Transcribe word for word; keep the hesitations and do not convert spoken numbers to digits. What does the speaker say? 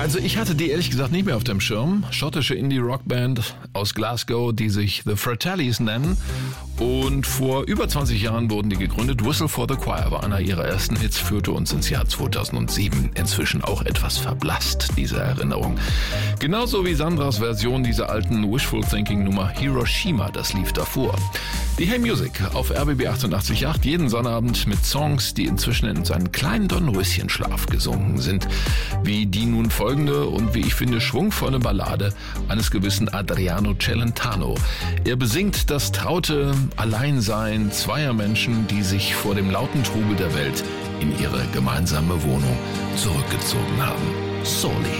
Also ich hatte die ehrlich gesagt nicht mehr auf dem Schirm. Schottische Indie-Rockband aus Glasgow, die sich The Fratellis nennen. Und vor über zwanzig Jahren wurden die gegründet. Whistle for the Choir war einer ihrer ersten Hits, führte uns ins Jahr zweitausendsieben. Inzwischen auch etwas verblasst, diese Erinnerung. Genauso wie Sandras Version dieser alten Wishful-Thinking-Nummer Hiroshima, das lief davor. Die Hey Music auf R B B achtundachtzig Komma acht, jeden Sonnabend mit Songs, die inzwischen in seinen kleinen Dornröschenschlaf gesunken sind. Wie die nun folgende und wie ich finde schwungvolle Ballade eines gewissen Adriano Celentano. Er besingt das traute Alleinsein zweier Menschen, die sich vor dem lauten Trubel der Welt in ihre gemeinsame Wohnung zurückgezogen haben. Soli.